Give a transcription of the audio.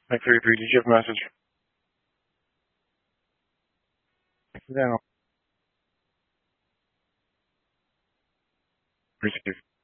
933, did you have a message? No. Receive.